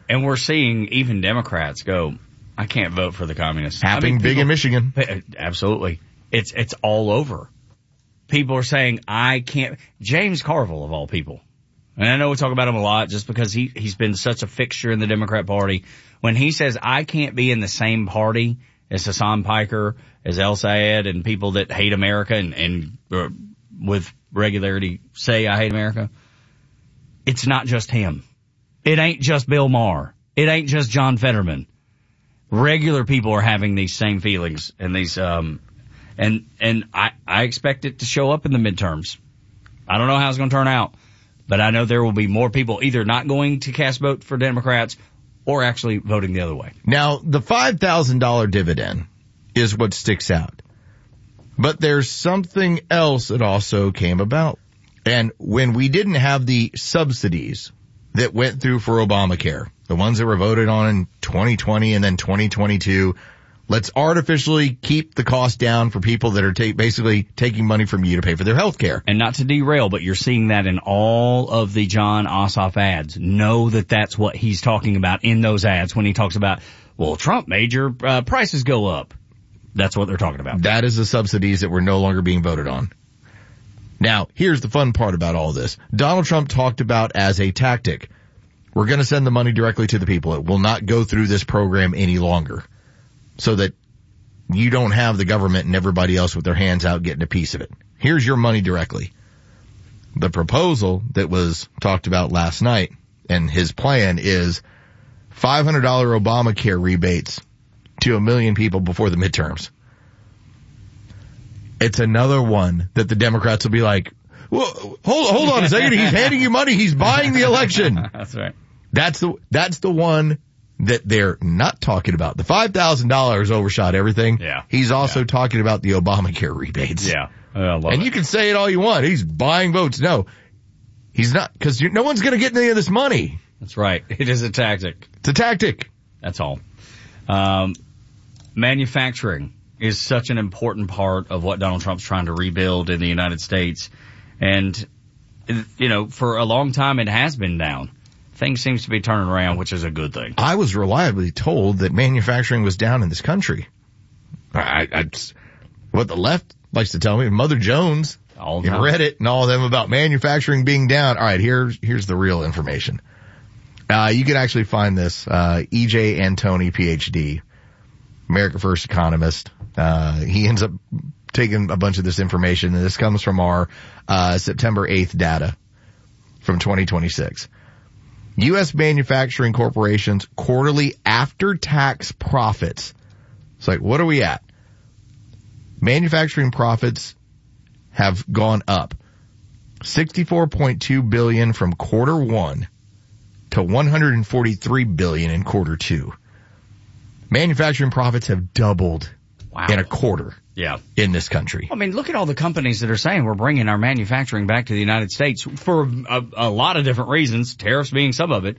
And we're seeing even Democrats go, I can't vote for the communists. Happening I mean, big people, in Michigan. Absolutely. It's, it's all over. People are saying, I can't, James Carville of all people. And I know we talk about him a lot just because he, he's been such a fixture in the Democrat Party. When he says, I can't be in the same party as Hassan Piker, as El Sayed, and people that hate America and, and uh, with regularity say, I hate America. It's not just him. It ain't just Bill Maher. It ain't just John Fetterman. Regular people are having these same feelings and these, um, and, and I, I expect it to show up in the midterms. I don't know how it's going to turn out. But I know there will be more people either not going to cast vote for Democrats or actually voting the other way. Now, the five thousand dollars dividend is what sticks out. But there's something else that also came about. And when we didn't have the subsidies that went through for Obamacare, the ones that were voted on in twenty twenty and then twenty twenty-two, let's artificially keep the cost down for people that are ta- basically taking money from you to pay for their health care. And not to derail, but you're seeing that in all of the John Ossoff ads. Know that that's what he's talking about in those ads when he talks about, well, Trump made your uh, prices go up. That's what they're talking about. That is the subsidies that were no longer being voted on. Now, here's the fun part about all this. Donald Trump talked about as a tactic, we're going to send the money directly to the people. It will not go through this program any longer, so that you don't have the government and everybody else with their hands out getting a piece of it. Here's your money directly. The proposal that was talked about last night and his plan is five hundred dollars Obamacare rebates to a million people before the midterms. It's another one that the Democrats will be like, well, hold, hold on a second. He's handing you money. He's buying the election. That's right. That's the, that's the one that they're not talking about. The five thousand dollars overshot everything. Yeah. He's also yeah. talking about the Obamacare rebates. Yeah. I love and it. you can say it all you want. He's buying votes. No, he's not, because no one's going to get any of this money. That's right. It is a tactic. It's a tactic. That's all. Um, manufacturing is such an important part of what Donald Trump's trying to rebuild in the United States. And, you know, for a long time it has been down. Things seems to be turning around, which is a good thing. I was reliably told that manufacturing was down in this country. I, I, what the left likes to tell me, Mother Jones, all you read it and all of them about manufacturing being down. All right, here's, here's the real information. Uh, you can actually find this, uh, E J Antoni, P H D, America First economist. Uh, he ends up taking a bunch of this information, and this comes from our, uh, September eighth data from twenty twenty-six. U S manufacturing corporations quarterly after-tax profits. It's like, what are we at? Manufacturing profits have gone up sixty-four point two billion dollars from quarter one to one hundred forty-three billion dollars in quarter two. Manufacturing profits have doubled wow. in a quarter. Yeah. In this country. I mean, look at all the companies that are saying we're bringing our manufacturing back to the United States for a, a lot of different reasons, tariffs being some of it.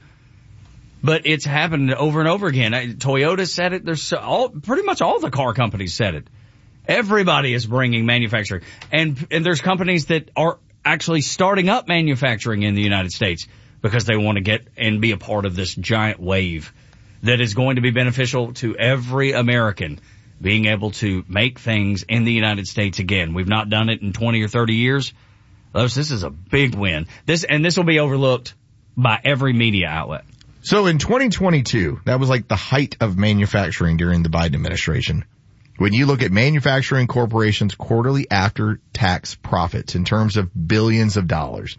But it's happened over and over again. Toyota said it. There's all, pretty much all the car companies said it. Everybody is bringing manufacturing. And, and there's companies that are actually starting up manufacturing in the United States because they want to get and be a part of this giant wave that is going to be beneficial to every American. Being able to make things in the United States again. We've not done it in twenty or thirty years. This is a big win. This, and this will be overlooked by every media outlet. So in twenty twenty-two, that was like the height of manufacturing during the Biden administration. When you look at manufacturing corporations' quarterly after-tax profits in terms of billions of dollars,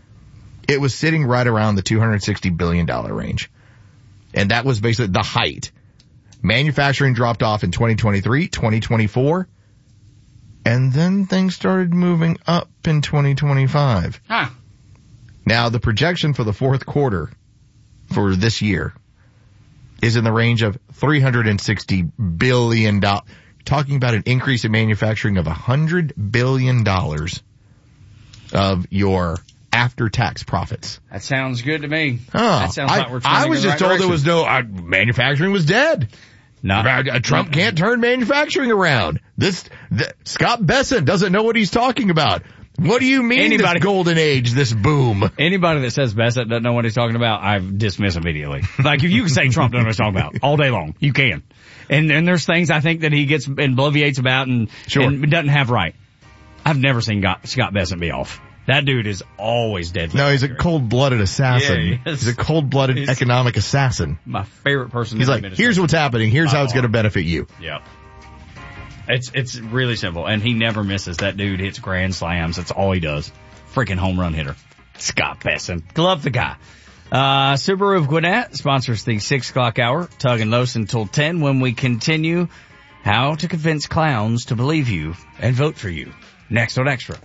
it was sitting right around the two hundred sixty billion dollars range. And that was basically the height. Manufacturing dropped off in twenty twenty-three, twenty twenty-four, and then things started moving up in twenty twenty-five. Huh. Now, the projection for the fourth quarter for this year is in the range of three hundred sixty billion dollars. Talking about an increase in manufacturing of one hundred billion dollars of your after-tax profits. That sounds good to me. Oh, that sounds I, like we're trending I was in the just right told direction. there was no, uh, manufacturing was dead. No. Uh, Trump can't turn manufacturing around. This, the, Scott Besson doesn't know what he's talking about. What do you mean Anybody, this golden age, this boom? Anybody that says Bassett doesn't know what he's talking about, I dismiss immediately. Like, if you can say Trump doesn't know what he's talking about all day long, you can. And, and there's things I think that he gets and bloviates about and, sure. and doesn't have right. I've never seen Scott Bassett be off. That dude is always deadly. No, he's a cold-blooded assassin. Yeah, he is. He's a coldblooded He's economic assassin. My favorite person. He's like, here's what's happening. Here's how it's going to benefit you. Yep. It's, it's really simple. And he never misses. That dude hits grand slams. That's all he does. Freaking home run hitter. Scott Bassett. Love the guy. Uh, Subaru of Gwinnett sponsors the six o'clock hour. Tug and Los until ten when we continue how to convince clowns to believe you and vote for you. Next on Extra.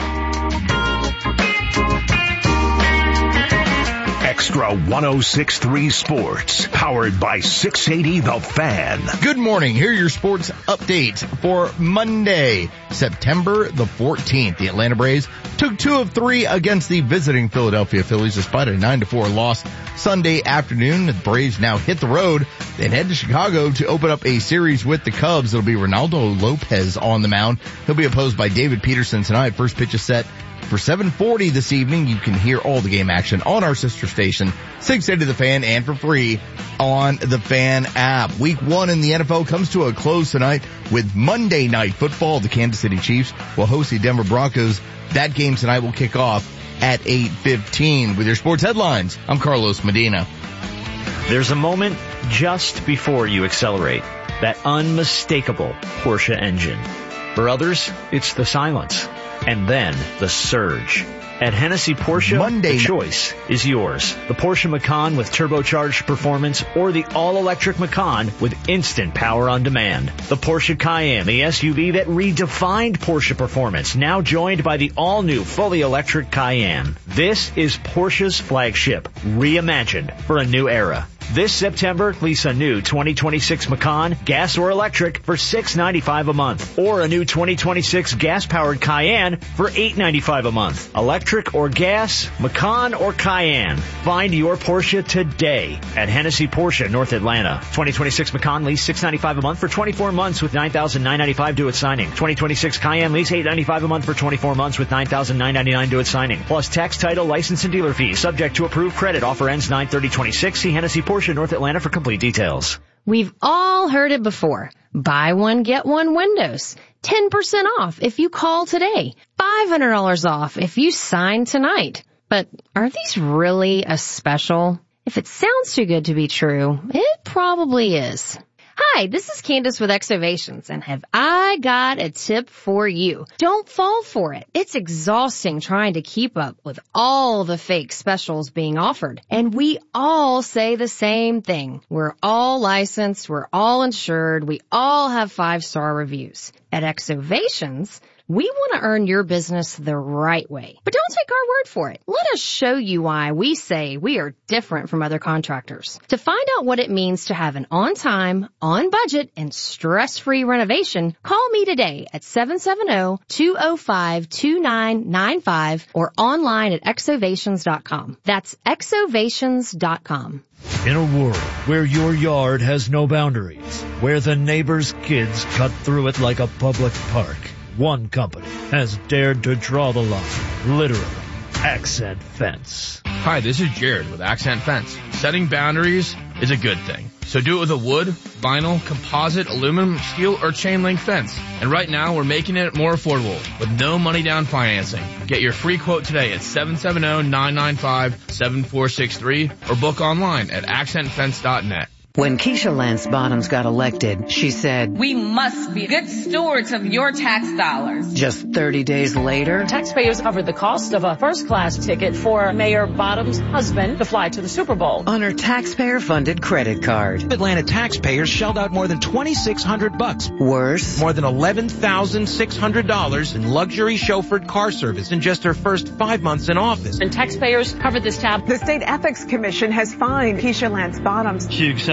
Extra one six three Sports, powered by six eighty The Fan. Good morning. Here are your sports updates for Monday, September the fourteenth. The Atlanta Braves took two of three against the visiting Philadelphia Phillies despite a nine to four loss Sunday afternoon. The Braves now hit the road and head to Chicago to open up a series with the Cubs. It'll be Ronaldo Lopez on the mound. He'll be opposed by David Peterson tonight. First pitch is set for seven forty this evening. You can hear all the game action on our sister station, six eighty The Fan, and for free on the Fan app. Week one in the N F L comes to a close tonight with Monday Night Football. The Kansas City Chiefs will host the Denver Broncos. That game tonight will kick off at eight fifteen. With your sports headlines, I'm Carlos Medina. There's a moment just before you accelerate. That unmistakable Porsche engine. For others, it's the silence. And then the surge. At Hennessy Porsche, Monday. the choice is yours. The Porsche Macan with turbocharged performance or the all-electric Macan with instant power on demand. The Porsche Cayenne, the S U V that redefined Porsche performance, now joined by the all-new fully electric Cayenne. This is Porsche's flagship, reimagined for a new era. This September, lease a new twenty twenty-six Macan, gas or electric, for six ninety-five a month. Or a new twenty twenty-six gas-powered Cayenne for eight ninety-five a month. Electric or gas, Macan or Cayenne. Find your Porsche today at Hennessy Porsche, North Atlanta. twenty twenty-six Macan lease six ninety-five a month for twenty-four months with nine thousand nine hundred ninety-five due at signing. twenty twenty-six Cayenne lease eight ninety-five a month for twenty-four months with nine thousand nine hundred ninety-nine due at signing. Plus tax, title, license, and dealer fees. Subject to approved credit. Offer ends nine thirty twenty-six. See Hennessy Porsche, North Atlanta for complete details. We've all heard it before. Buy one, get one windows. ten percent off if you call today. five hundred dollars off if you sign tonight. But are these really a special? If it sounds too good to be true, it probably is. Hi, this is Candace with Exovations, and have I got a tip for you. Don't fall for it. It's exhausting trying to keep up with all the fake specials being offered. And we all say the same thing. We're all licensed, we're all insured, we all have five-star reviews. At Exovations, we want to earn your business the right way. But don't take our word for it. Let us show you why we say we are different from other contractors. To find out what it means to have an on-time, on-budget, and stress-free renovation, call me today at seven seven zero, two zero five, two nine nine five or online at exovations dot com. That's exovations dot com. In a world where your yard has no boundaries, where the neighbor's kids cut through it like a public park, one company has dared to draw the line, literally. Accent Fence. Hi, this is Jared with Accent Fence. Setting boundaries is a good thing. So do it with a wood, vinyl, composite, aluminum, steel, or chain link fence. And right now we're making it more affordable with no money down financing. Get your free quote today at seven seven zero, nine nine five, seven four six three or book online at accent fence dot net. When Keisha Lance Bottoms got elected, she said, "We must be good stewards of your tax dollars." Just thirty days later, taxpayers covered the cost of a first-class ticket for Mayor Bottoms' husband to fly to the Super Bowl on her taxpayer-funded credit card. Atlanta taxpayers shelled out more than twenty-six hundred bucks. Worse, more than eleven thousand six hundred dollars in luxury chauffeured car service in just her first five months in office. And taxpayers covered this tab. The State Ethics Commission has fined Keisha Lance Bottoms. She accepted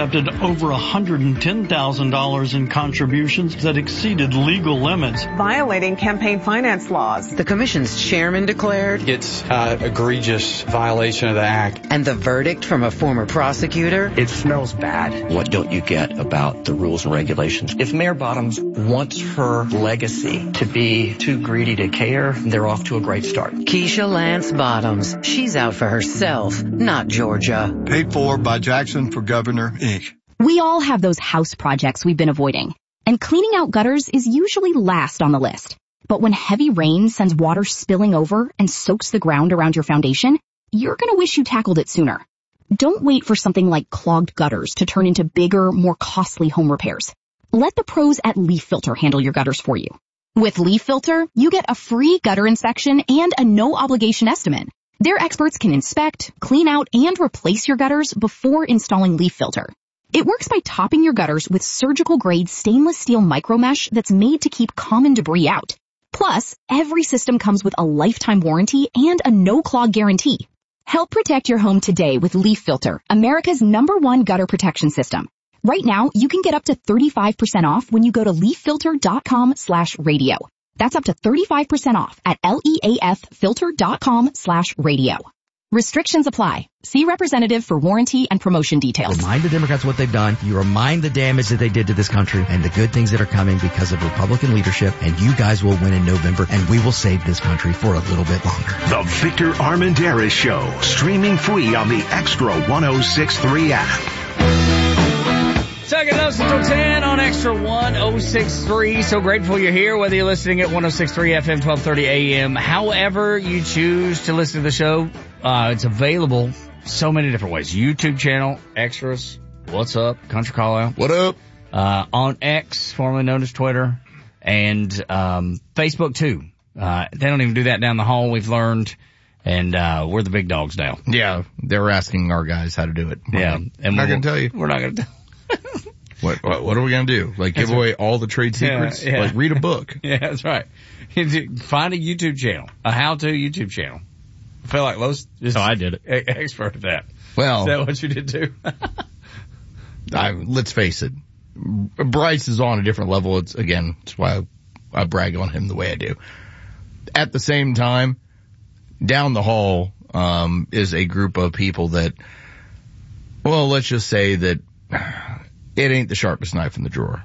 accepted over one hundred ten thousand dollars in contributions that exceeded legal limits, violating campaign finance laws. The commission's chairman declared it's an egregious violation of the act. And the verdict from a former prosecutor? It smells bad. What don't you get about the rules and regulations? If Mayor Bottoms wants her legacy to be too greedy to care, they're off to a great start. Keisha Lance Bottoms. She's out for herself, not Georgia. Paid for by Jackson for Governor, Incorporated. We all have those house projects we've been avoiding. And cleaning out gutters is usually last on the list. But when heavy rain sends water spilling over and soaks the ground around your foundation, you're going to wish you tackled it sooner. Don't wait for something like clogged gutters to turn into bigger, more costly home repairs. Let the pros at Leaf Filter handle your gutters for you. With Leaf Filter, you get a free gutter inspection and a no-obligation estimate. Their experts can inspect, clean out, and replace your gutters before installing Leaf Filter. It works by topping your gutters with surgical-grade stainless steel micromesh that's made to keep common debris out. Plus, every system comes with a lifetime warranty and a no-clog guarantee. Help protect your home today with Leaf Filter, America's number one gutter protection system. Right now, you can get up to thirty-five percent off when you go to leaffilter.com slash radio. That's up to thirty-five percent off at leaffilter.com slash radio. Restrictions apply. See representative for warranty and promotion details. Remind the Democrats what they've done. You remind the damage that they did to this country and the good things that are coming because of Republican leadership, and you guys will win in November, and we will save this country for a little bit longer. The Victor Armendariz Show, streaming free on the Extra ten sixty-three app. Second up Central ten on Extra ten sixty-three. So grateful you're here, whether you're listening at ten sixty-three F M, twelve thirty A M. However you choose to listen to the show, uh, it's available so many different ways. YouTube channel, Extras, What's Up, Country Call Out. What up? Uh, on X, formerly known as Twitter, and um, Facebook too. Uh, they don't even do that down the hall, we've learned. And, uh, we're the big dogs now. Yeah, they're asking our guys how to do it. Yeah. Like, And we're not we'll, going to tell you. We're not going to tell What, what, what are we going to do? Like, give away all the trade secrets? Yeah, yeah. Like, read a book. Yeah, that's right. Find a YouTube channel, a how-to YouTube channel. I feel like Lowe's is oh, I did it. A- expert at that. Well. Is that what you did too? I, let's face it. Bryce is on a different level. It's, again, it's why I, I brag on him the way I do. At the same time, down the hall, um, is a group of people that, well, let's just say that it ain't the sharpest knife in the drawer.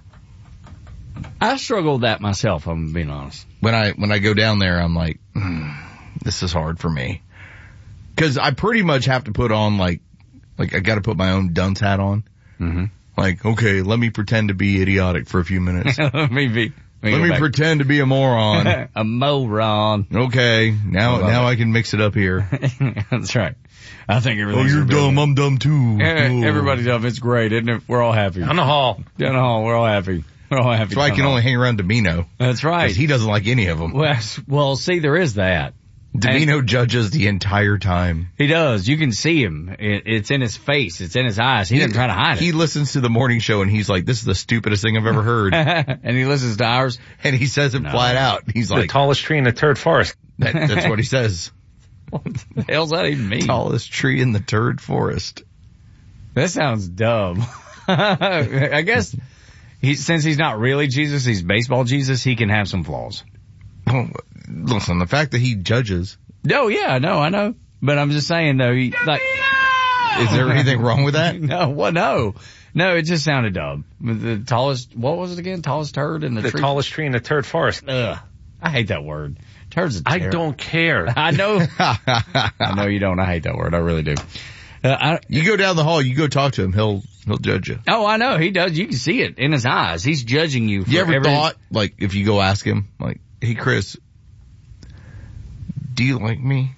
I struggle with that myself, I'm being honest. When I, when I go down there, I'm like, mm, this is hard for me. Cause I pretty much have to put on like, like I gotta put my own dunce hat on. Mm-hmm. Like, okay, let me pretend to be idiotic for a few minutes. let me be, let me, let me back. pretend to be a moron. a moron. Okay, now, I now it. I can mix it up here. That's right. I think everything's Oh, you're dumb. I'm dumb too. Yeah, everybody's dumb. It's great, isn't it? We're all happy. Down the hall. Down the hall. We're all happy. We're all happy. So I can hall. only hang around Domino. That's right. Because he doesn't like any of them. Well, well, see, there is that. Domino and judges the entire time. He does. You can see him. It, it's in his face. It's in his eyes. He, he doesn't try to hide it. He listens to the morning show and he's like, this is the stupidest thing I've ever heard. And he listens to ours. And he says it no. flat out. He's the like, the tallest tree in the turd forest. That, that's what he says. What the hell's that even mean? Tallest tree in the turd forest. That sounds dumb. I guess he, since he's not really Jesus, he's baseball Jesus, he can have some flaws. Oh, listen, the fact that he judges. No, yeah, no, I know. But I'm just saying though, he, like, is there anything wrong with that? No, well, no. No, it just sounded dumb. The tallest, what was it again? Tallest turd in the, the tree? The tallest tree in the turd forest. Ugh. I hate that word. Turd's a I terror. don't care. I know. I know you don't. I hate that word. I really do. Uh, I, you go down the hall, you go talk to him, he'll, he'll judge you. Oh, I know. He does. You can see it in his eyes. He's judging you. For you ever every... thought, like, if you go ask him, like, hey, Chris, do you like me?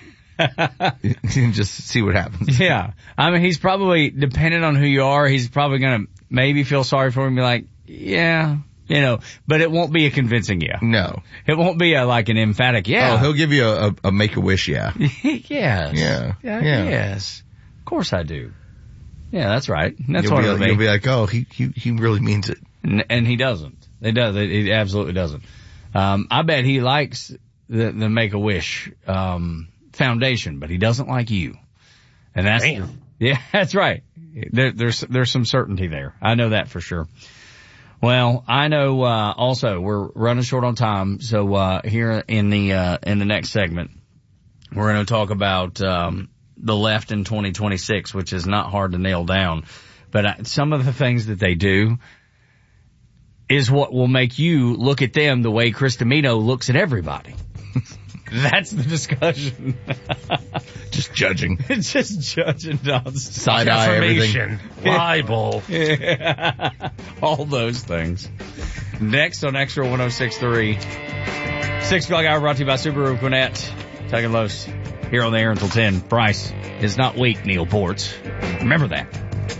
And just see what happens. Yeah. I mean, he's probably, depending on who you are, he's probably going to maybe feel sorry for him and be like, yeah, you know, but it won't be a convincing yeah. No. It won't be a, like an emphatic yeah. Oh, he'll give you a, a, a make-a-wish yeah. yes. Yeah. yeah. Yeah. Yes. Of course I do. Yeah, that's right. That's you'll what be, it'll like, be. You'll be like, oh, he, he, he really means it. And, and he doesn't. It does. It, it absolutely doesn't. Um, I bet he likes the, the Make-A-Wish, um, foundation, but he doesn't like you. And that's, Damn. yeah, that's right. There, there's there's some certainty there. I know that for sure. Well, I know uh also we're running short on time, so uh here in the uh in the next segment we're going to talk about um the left in twenty twenty-six, which is not hard to nail down. But uh, some of the things that they do is what will make you look at them the way Chris Dimino looks at everybody. That's the discussion. Just judging. Just judging. Side-eye everything. Libel. Yeah. All those things. Next on Extra one oh six point three. Six o'clock hour brought to you by Subaru Gwinnett. Taking Los here on the air until ten. Price is not weak, Neil Ports. Remember that.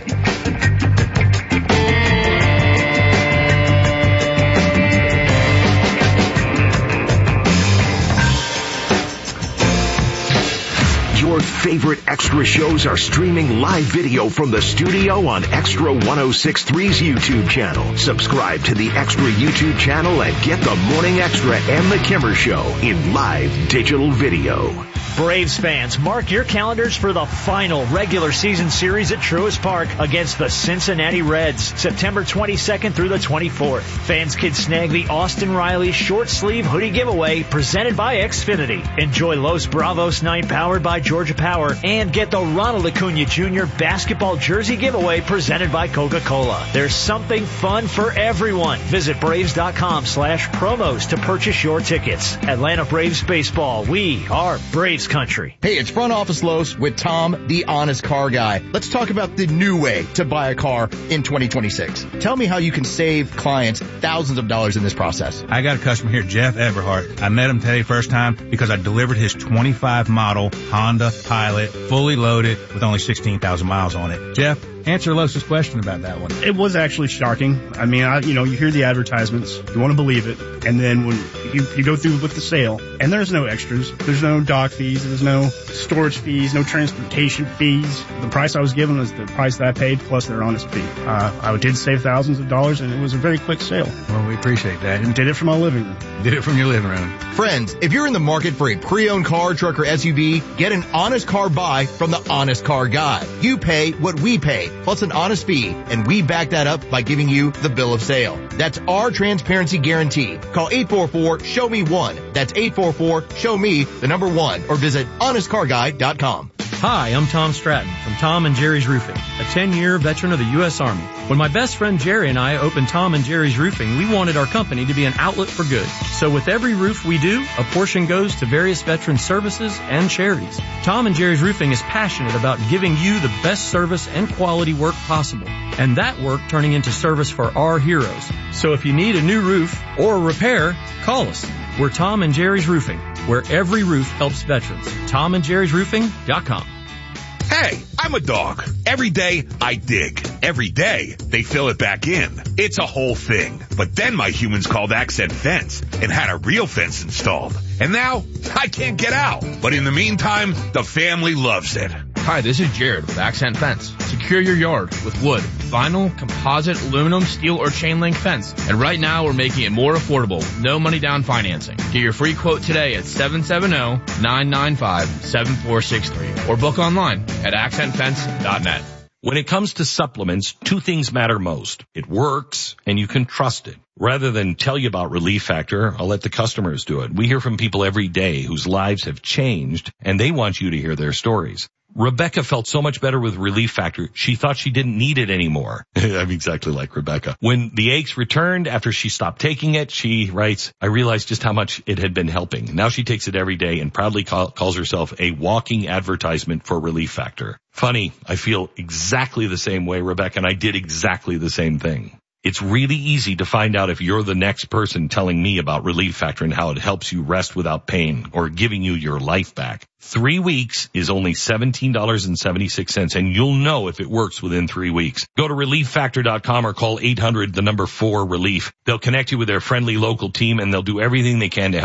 Your favorite Extra shows are streaming live video from the studio on Extra one oh six point three's YouTube channel. Subscribe to the Extra YouTube channel and get the Morning Extra and the Kimmer Show in live digital video. Braves fans, mark your calendars for the final regular season series at Truist Park against the Cincinnati Reds, September twenty-second through the twenty-fourth. Fans can snag the Austin Riley short sleeve hoodie giveaway presented by Xfinity. Enjoy Los Bravos night powered by Georgia Power and get the Ronald Acuna Junior basketball jersey giveaway presented by Coca-Cola. There's something fun for everyone. Visit Braves.com slash promos to purchase your tickets. Atlanta Braves baseball. We are Braves country. Hey, it's Front Office Los with Tom, the honest car guy. Let's talk about the new way to buy a car in twenty twenty-six. Tell me how you can save clients thousands of dollars in this process. I got a customer here, Jeff Everhart. I met him today first time because I delivered his twenty-five model Honda Pilot, fully loaded with only sixteen thousand miles on it. Jeff, answer Los's question about that one. It was actually shocking. I mean, I, you know, you hear the advertisements, you want to believe it, and then when you, you go through with the sale, and there's no extras, there's no dock fees, there's no storage fees, no transportation fees. The price I was given was the price that I paid plus their honest fee. Uh, I did save thousands of dollars, and it was a very quick sale. Well, we appreciate that. And did it from my living room. Did it from your living room. Friends, if you're in the market for a pre-owned car, truck, or S U V, get an honest car buy from the Honest Car Guy. You pay what we pay, plus an honest fee, and we back that up by giving you the bill of sale. That's our transparency guarantee. Call eight four four, show me one. That's eight four four, show me the number one, or visit honest car guy dot com. Hi, I'm Tom Stratton from Tom and Jerry's Roofing, a ten-year veteran of the U S Army. When my best friend Jerry and I opened Tom and Jerry's Roofing, we wanted our company to be an outlet for good. So with every roof we do, a portion goes to various veteran services and charities. Tom and Jerry's Roofing is passionate about giving you the best service and quality work possible, and that work turning into service for our heroes. So if you need a new roof or a repair, call us. We're Tom and Jerry's Roofing, where every roof helps veterans. tom and jerry's roofing dot com. Hey, I'm a dog. Every day I dig. Every day they fill it back in. It's a whole thing. But then my humans called Accent Fence and had a real fence installed. And now I can't get out. But in the meantime, the family loves it. Hi, this is Jared with Accent Fence. Secure your yard with wood, vinyl, composite, aluminum, steel, or chain link fence. And right now we're making it more affordable. No money down financing. Get your free quote today at seven seven zero, nine nine five, seven four six three or book online at accent fence dot net. When it comes to supplements, two things matter most. It works and you can trust it. Rather than tell you about Relief Factor, I'll let the customers do it. We hear from people every day whose lives have changed and they want you to hear their stories. Rebecca felt so much better with Relief Factor, she thought she didn't need it anymore. I'm exactly like Rebecca. When the aches returned after she stopped taking it, she writes, I realized just how much it had been helping. Now she takes it every day and proudly call, calls herself a walking advertisement for Relief Factor. Funny, I feel exactly the same way, Rebecca, and I did exactly the same thing. It's really easy to find out if you're the next person telling me about Relief Factor and how it helps you rest without pain or giving you your life back. Three weeks is only seventeen dollars and seventy-six cents, and you'll know if it works within three weeks. Go to relief factor dot com or call eight hundred, the number four, relief. They'll connect you with their friendly local team, and they'll do everything they can to help.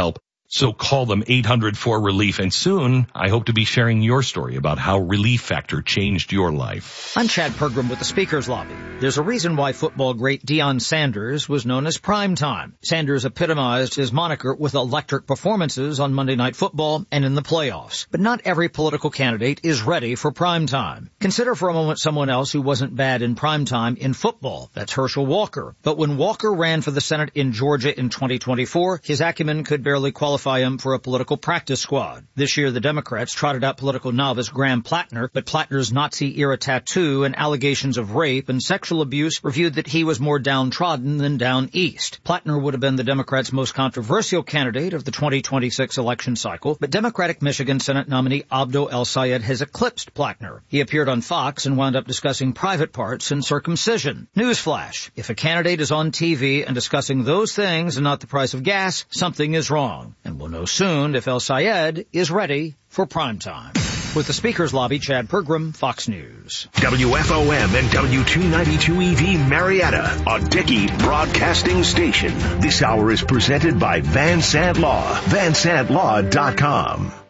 So call them eight hundred four relief, and soon I hope to be sharing your story about how Relief Factor changed your life. I'm Chad Pergram with the Speaker's Lobby. There's a reason why football great Deion Sanders was known as Primetime. Sanders epitomized his moniker with electric performances on Monday Night Football and in the playoffs. But not every political candidate is ready for primetime. Consider for a moment someone else who wasn't bad in primetime in football. That's Herschel Walker. But when Walker ran for the Senate in Georgia in twenty twenty-four, his acumen could barely qualify him for a political practice squad. This year, the Democrats trotted out political novice Graham Plattner, but Plattner's Nazi-era tattoo and allegations of rape and sexual abuse reviewed that he was more downtrodden than down east. Plattner would have been the Democrats' most controversial candidate of the twenty twenty-six election cycle, but Democratic Michigan Senate nominee Abdo El-Sayed has eclipsed Plattner. He appeared on Fox and wound up discussing private parts and circumcision. Newsflash: if a candidate is on T V and discussing those things and not the price of gas, something is wrong. And we'll know soon if El-Sayed is ready for primetime. With the Speaker's Lobby, Chad Pergram, Fox News. W F O M and W two ninety-two E V Marietta, a Dickey broadcasting station. This hour is presented by Van Sant Law, van sant law dot com.